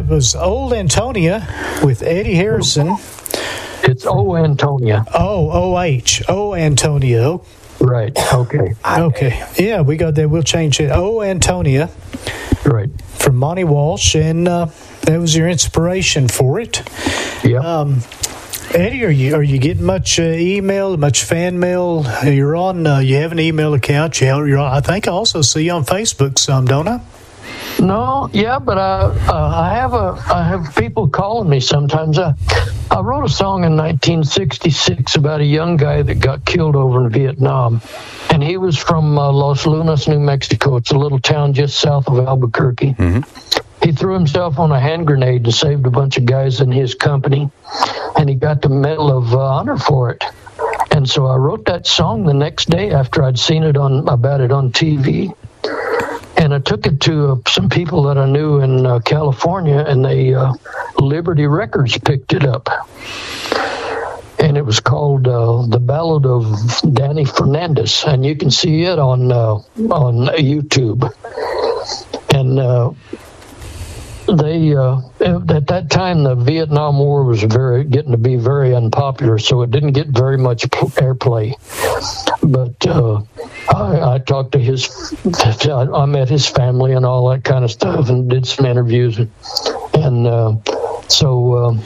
was Old Antonia with Eddie Harrison. It's O Antonia. Oh, O-H. O Antonia. Right. Okay. Okay. Yeah, we got that. We'll change it. O Antonia. Right. From Monty Walsh, and that was your inspiration for it. Yeah. Eddie, are you getting much email, much fan mail? You're on. You have an email account. You're on, I think I also see you on Facebook some, don't I? No, yeah, but I have people calling me sometimes. I wrote a song in 1966 about a young guy that got killed over in Vietnam, and he was from Los Lunas, New Mexico. It's a little town just south of Albuquerque. Mm-hmm. He threw himself on a hand grenade and saved a bunch of guys in his company, and he got the Medal of Honor for it. And so I wrote that song the next day after I'd seen it about it on TV. And I took it to some people that I knew in California, and they Liberty Records picked it up. And it was called The Ballad of Danny Fernandez, and you can see it on YouTube. And they at that time the Vietnam War was getting to be very unpopular, so it didn't get very much airplay. But I talked to I met his family and all that kind of stuff, and did some interviews, and so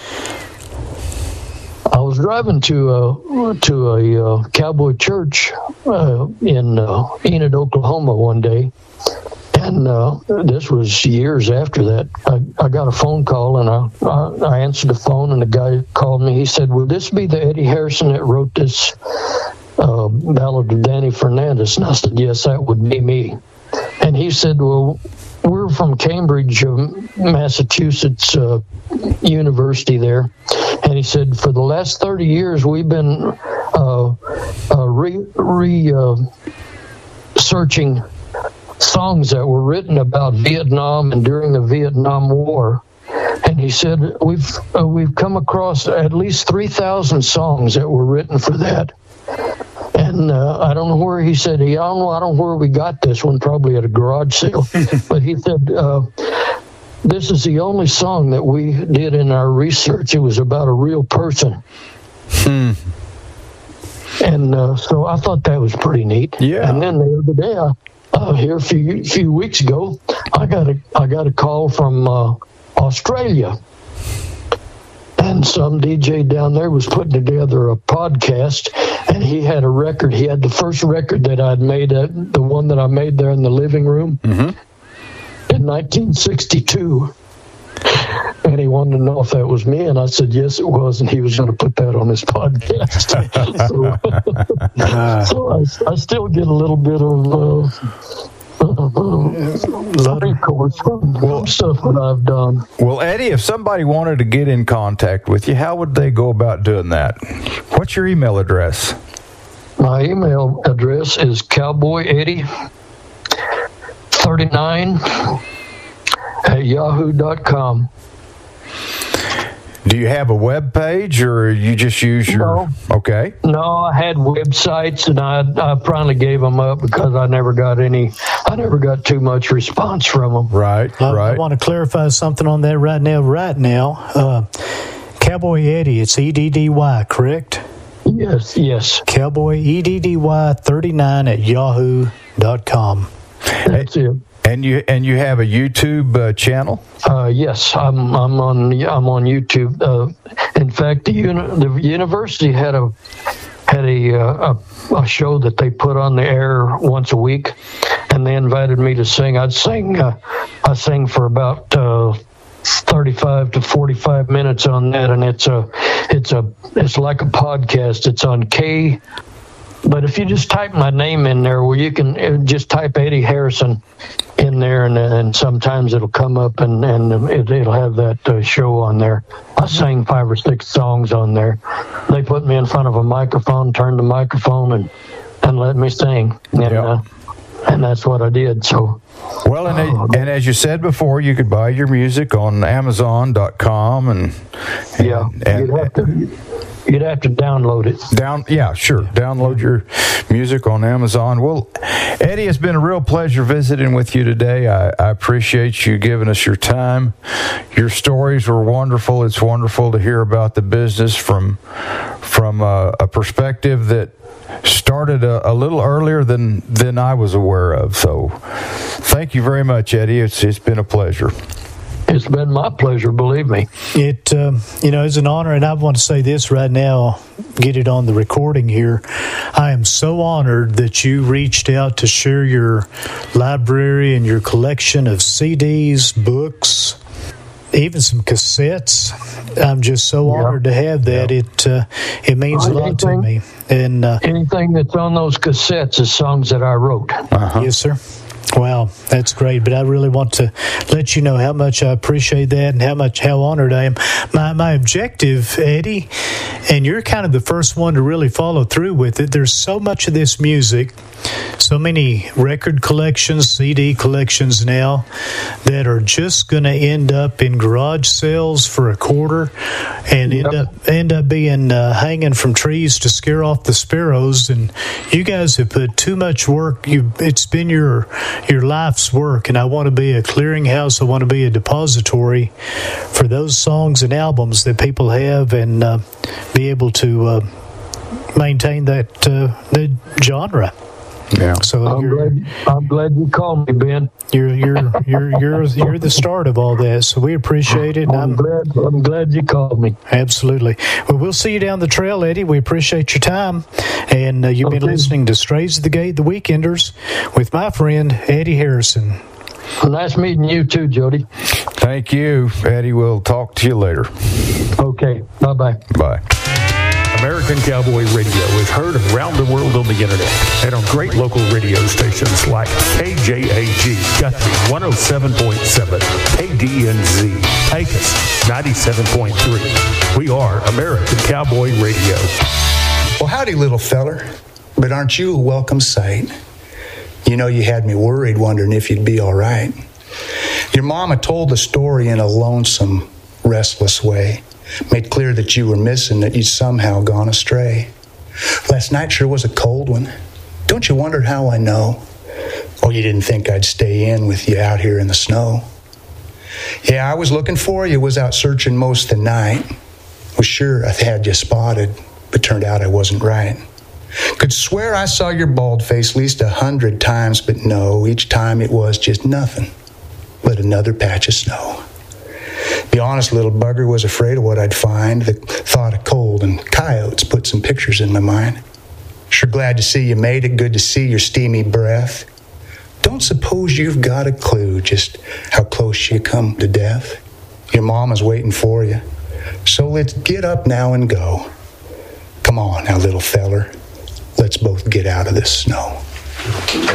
I was driving to a cowboy church in Enid, Oklahoma one day. And this was years after that. I got a phone call, and I answered the phone, and the guy called me. He said, "Will this be the Eddie Harrison that wrote this Ballad of Danny Fernandez?" And I said, "Yes, that would be me." And he said, "Well, we're from Cambridge, Massachusetts University there." And he said, "For the last 30 years, we've been searching songs that were written about Vietnam and during the Vietnam War." And he said, we've come across at least 3,000 songs that were written for that. And I don't know where, he said, I don't know where we got this one, probably at a garage sale. But he said, this is the only song that we did in our research. It was about a real person. And so I thought that was pretty neat. Yeah. And then the other day, here a few weeks ago, I got a call from Australia, and some DJ down there was putting together a podcast, and he had a record. He had the first record that I'd made, the one that I made there in the living room in 1962. And he wanted to know if that was me, and I said yes, it was, and he was going to put that on his podcast. So I still get a little bit of from stuff that I've done. Well, Eddie, if somebody wanted to get in contact with you, how would they go about doing that? What's your email address? My email address is cowboyeddie39@yahoo.com. Do you have a web page, or you just use your... No. Okay. No, I had websites, and I finally gave them up because I never got too much response from them. Right. I want to clarify something on that right now. Cowboy Eddie, it's EDDY, correct? Yes. Cowboy EDDY39@yahoo.com. That's it. And you have a YouTube channel? Yes, I'm on YouTube. In fact, the university had a show that they put on the air once a week, and they invited me to sing. I sang for about 35 to 45 minutes on that, and it's like a podcast. It's on K. But if you just type my name in there, well, you can just type Eddie Harrison in there, and sometimes it'll come up, and it'll have that show on there. I sang 5 or 6 songs on there. They put me in front of a microphone, turned the microphone, and let me sing. And that's what I did. So, well, and as you said before, you could buy your music on Amazon.com, you'd have to. You'd have to download it. Download your music on Amazon. Well, Eddie, it's been a real pleasure visiting with you today. I appreciate you giving us your time. Your stories were wonderful. It's wonderful to hear about the business from a perspective that started a little earlier than I was aware of. So thank you very much, Eddie. It's been a pleasure. It's been my pleasure, believe me. It, is an honor, and I want to say this right now, get it on the recording here. I am so honored that you reached out to share your library and your collection of CDs, books, even some cassettes. I'm just so honored to have that. It means a lot to me. And anything that's on those cassettes is songs that I wrote. Yes, sir. Wow, that's great. But I really want to let you know how much I appreciate that and how honored I am. My objective, Eddie, and you're kind of the first one to really follow through with it. There's so much of this music, so many record collections, CD collections now that are just going to end up in garage sales for a quarter and end up being hanging from trees to scare off the sparrows. And you guys have put too much work. It's been your life's work, and I want to be a clearinghouse. I want to be a depository for those songs and albums that people have, and be able to maintain that genre. Yeah. So I'm glad you called me, Ben. You're the start of all that. So we appreciate it. I'm glad you called me. Absolutely. Well, we'll see you down the trail, Eddie. We appreciate your time. And you've been listening to Strays of the Gate, The Weekenders, with my friend Eddie Harrison. Well, nice meeting you too, Jody. Thank you, Eddie. We'll talk to you later. Okay. Bye-bye. Bye. American Cowboy Radio is heard around the world on the internet and on great local radio stations like KJAG, Guthrie 107.7, KDNZ, Pecos 97.3. We are American Cowboy Radio. Well, howdy, little feller. But aren't you a welcome sight? You know, you had me worried, wondering if you'd be all right. Your mama told the story in a lonesome, restless way. Made clear that you were missing, that you'd somehow gone astray. Last night sure was a cold one. Don't you wonder how I know? Oh, you didn't think I'd stay in with you out here in the snow. Yeah, I was looking for you, was out searching most of the night. Was sure I had you spotted, but turned out I wasn't right. Could swear I saw your bald face at least 100 times, but no, each time it was just nothing but another patch of snow. The honest little bugger was afraid of what I'd find. The thought of cold and coyotes put some pictures in my mind. Sure glad to see you made it. Good to see your steamy breath. Don't suppose you've got a clue just how close you come to death. Your mama's waiting for you. So let's get up now and go. Come on now, little feller. Let's both get out of this snow.